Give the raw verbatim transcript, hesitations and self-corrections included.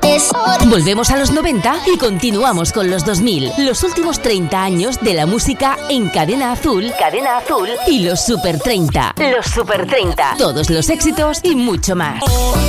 Volvemos a los noventa y continuamos con los dos mil, los últimos treinta años de la música en Cadena Azul, Cadena Azul y los Super treinta, los Super treinta, todos los éxitos y mucho más.